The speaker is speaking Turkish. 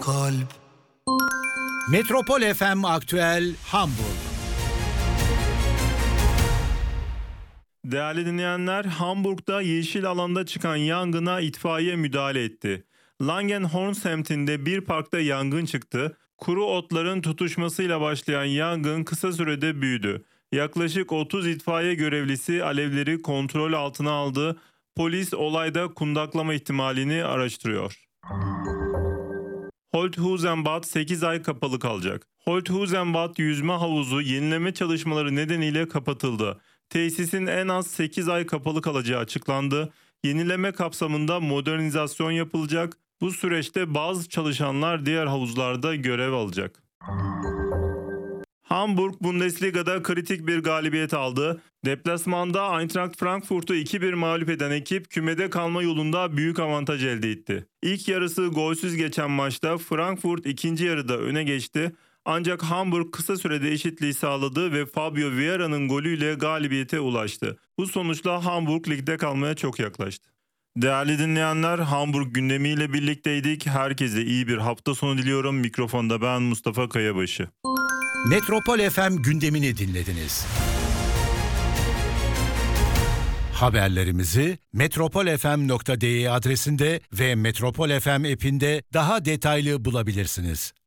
Kalp. Metropol FM Aktüel Hamburg. Değerli dinleyenler, Hamburg'da yeşil alanda çıkan yangına itfaiye müdahale etti. Langenhorn semtinde bir parkta yangın çıktı. Kuru otların tutuşmasıyla başlayan yangın kısa sürede büyüdü. Yaklaşık 30 itfaiye görevlisi alevleri kontrol altına aldı. Polis olayda kundaklama ihtimalini araştırıyor. Holthuizenbad 8 ay kapalı kalacak. Holthuizenbad yüzme havuzu yenileme çalışmaları nedeniyle kapatıldı. Tesisin en az 8 ay kapalı kalacağı açıklandı. Yenileme kapsamında modernizasyon yapılacak. Bu süreçte bazı çalışanlar diğer havuzlarda görev alacak. Hamburg Bundesliga'da kritik bir galibiyet aldı. Deplasmanda Eintracht Frankfurt'u 2-1 mağlup eden ekip kümede kalma yolunda büyük avantaj elde etti. İlk yarısı golsüz geçen maçta Frankfurt ikinci yarıda öne geçti. Ancak Hamburg kısa sürede eşitliği sağladı ve Fabio Vieira'nın golüyle galibiyete ulaştı. Bu sonuçla Hamburg ligde kalmaya çok yaklaştı. Değerli dinleyenler, Hamburg gündemiyle birlikteydik. Herkese iyi bir hafta sonu diliyorum. Mikrofonda ben Mustafa Kayabaşı. Metropol FM gündemini dinlediniz. Haberlerimizi metropolfm.de adresinde ve Metropol FM app'inde daha detaylı bulabilirsiniz.